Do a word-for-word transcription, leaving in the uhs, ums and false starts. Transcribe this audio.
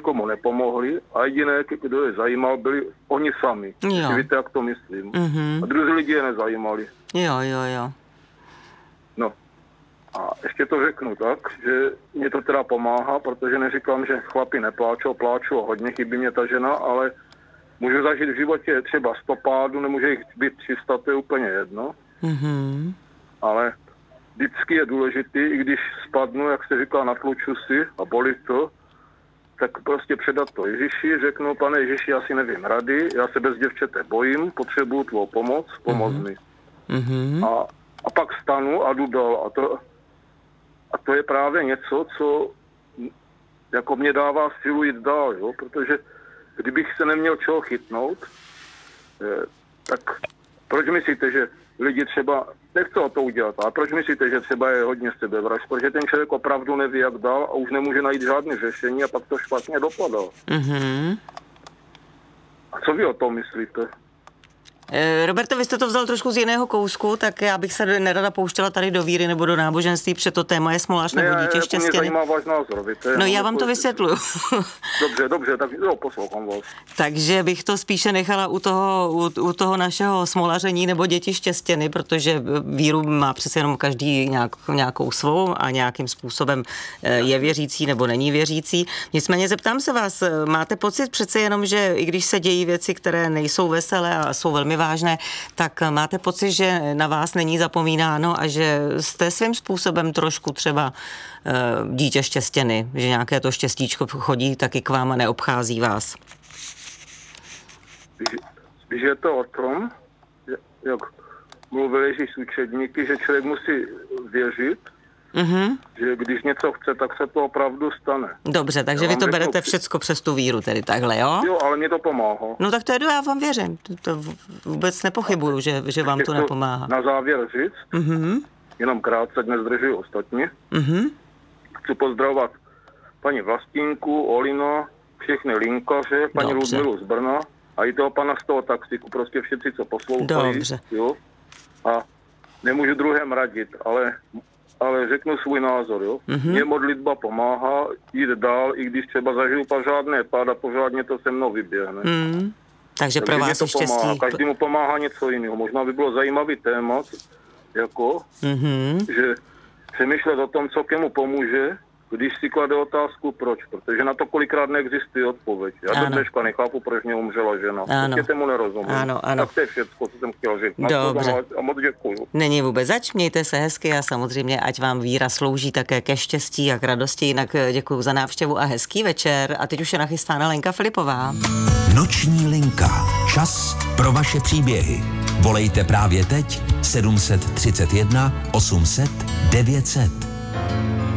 nikomu nepomohli a jediné, kdo je zajímal, byli oni sami. Jo. Víte, jak to myslím. Mm-hmm. A druzí lidi je nezajímali. Jo, jo, jo. No. A ještě to řeknu tak, že mě to teda pomáhá, protože neříkám, že chlapi nepláčou, pláčou hodně, chybí mě ta žena, ale můžu zažít v životě třeba sto pádů, nemůže jich být tři sta, to je úplně jedno. Mm-hmm. Ale vždycky je důležitý, i když spadnu, jak se říká, natluču si a bolí to, tak prostě předat to Ježíši, řeknu, pane Ježíši, já si nevím rady, já se bez děvčete bojím, potřebuju tvou pomoc, pomoz mm-hmm. mi. Mm-hmm. A, a pak stanu a jdu dál. A to, a to je právě něco, co jako mě dává sílu jít dál, jo? Protože kdybych se neměl čeho chytnout, eh, tak proč myslíte, že lidi třeba nechcou to udělat, ale proč myslíte, že třeba je hodně sebevražd? Protože ten člověk opravdu neví, jak dál a už nemůže najít žádné řešení a pak to špatně dopadá. Mm-hmm. A co vy o tom myslíte? Roberto, vy jste to vzal trošku z jiného kousku, tak já bych se nerada pouštěla tady do víry nebo do náboženství, protože to téma je smolář nebo dítě štěstěny. Ne, mě zajímá váš názor, víte? No já vám to vysvětluju. Dobře, dobře, tak jo, poslouchám vás. Takže bych to spíše nechala u toho, u, u toho našeho smolaření nebo děti štěstěny, protože víru má přece jenom každý nějak, nějakou svou a nějakým způsobem je věřící nebo není věřící. Nicméně zeptám se vás, máte pocit přece jenom, že i když se dějí věci, které nejsou veselé a jsou velmi vážné, tak máte pocit, že na vás není zapomínáno a že jste svým způsobem trošku třeba uh, dítě štěstěny, že nějaké to štěstíčko chodí taky k vám a neobchází vás? Spíš je to o tom, jak mluvil Ježíš s učedníky, že člověk musí věřit, mm-hmm. že když něco chce, tak se to opravdu stane. Dobře, takže vy to berete řeknu, všecko přes tu víru tedy takhle, jo? Jo, ale mě to pomáhá. No tak to je, já vám věřím. To, to vůbec nepochybuju, že, že vám to nepomáhá. Na závěr říct, mm-hmm. jenom krátce, dnes zdržuji ostatní. Mm-hmm. Chci pozdravovat paní Vlastínku, Olino, všechny linkaře, paní Ludmilu z Brna a i toho pana z toho taxiku, prostě všichni, co poslouchají. Dobře. Jo? A nemůžu druhém radit, ale... ale řeknu svůj názor, jo. Mm-hmm. Mně modlitba pomáhá jít dál, i když třeba zažiju pořádné pád a pořádně to se mnou vyběhne. Mm. Takže, Takže pro vás to štěstí. Pomáhá. Každému pomáhá něco jiného. Možná by bylo zajímavý téma, jako, mm-hmm. že přemýšlet o tom, co kému pomůže, když si klade otázku, proč. Protože na to kolikrát neexistuje odpověď. Já do dneška nechápu, proč mě umřela žena. Prostě tomu nerozumím. Ano, ano. Tak to je všechno, co jsem chtěl říct. Dobře. A moc děkuju. Není vůbec zač, mějte se hezky a samozřejmě, ať vám víra slouží také ke štěstí a k radosti. Jinak děkuju za návštěvu a hezký večer. A teď už je nachystána Lenka Filipová. Noční linka. Čas pro vaše příběhy. Volejte právě teď sedm set třicet jedna osm set devět set.